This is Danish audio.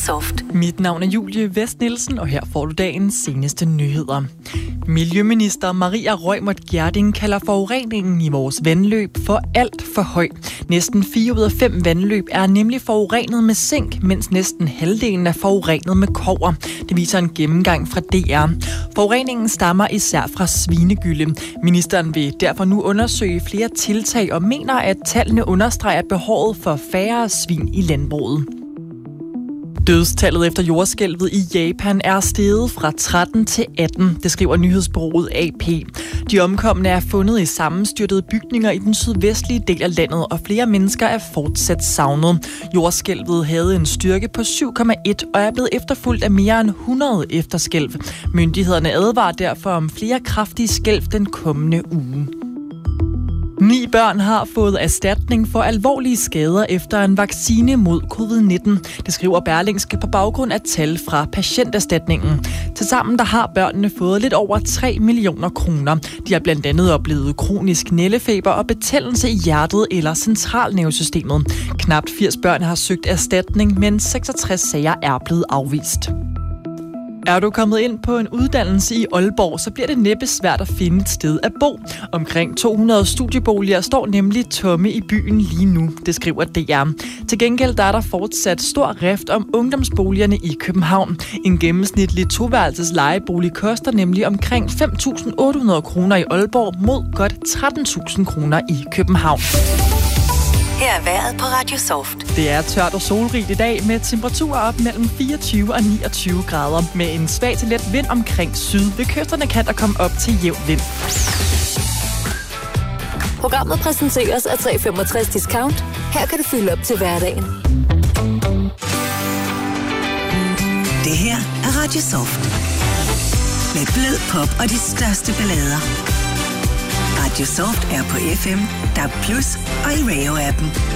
Soft. Mit navn er Julie Vest Nielsen, og her får du dagens seneste nyheder. Miljøminister Maria Reumert Gjerding kalder forureningen i vores vandløb for alt for høj. Næsten 4 ud af 5 vandløb er nemlig forurenet med zink, mens næsten halvdelen er forurenet med kobber. Det viser en gennemgang fra DR. Forureningen stammer især fra svinegylde. Ministeren vil derfor nu undersøge flere tiltag og mener, at tallene understreger behovet for færre svin i landbruget. Dødstallet efter jordskælvet i Japan er steget fra 13 til 18, det skriver nyhedsbureauet AP. De omkomne er fundet i sammenstyrtede bygninger i den sydvestlige del af landet, og flere mennesker er fortsat savnet. Jordskælvet havde en styrke på 7,1 og er blevet efterfulgt af mere end 100 efterskælv. Myndighederne advarer derfor om flere kraftige skælv den kommende uge. 9 børn har fået erstatning for alvorlige skader efter en vaccine mod covid-19. Det skriver Berlingske på baggrund af tal fra Patienterstatningen. Tilsammen der har børnene fået lidt over 3 millioner kroner. De har blandt andet oplevet kronisk nældefeber og betændelse i hjertet eller centralnervesystemet. Knap 80 børn har søgt erstatning, men 66 sager er blevet afvist. Er du kommet ind på en uddannelse i Aalborg, så bliver det næppe svært at finde et sted at bo. Omkring 200 studieboliger står nemlig tomme i byen lige nu, det skriver DR. Til gengæld der er der fortsat stor rift om ungdomsboligerne i København. En gennemsnitlig 2-værelses lejebolig koster nemlig omkring 5.800 kroner i Aalborg mod godt 13.000 kroner i København. Her er vejret på Radio Soft. Det er tørt og solrigt i dag med temperaturer op mellem 24 og 29 grader. Med en svag til let vind omkring syd. Ved kysterne kan der komme op til jævn vind. Programmet præsenteres af 365 Discount. Her kan du fylde op til hverdagen. Det her er Radio Soft. Med blød pop og de største ballader. Radio Soft er på FM, DAB+ og i Radio-appen.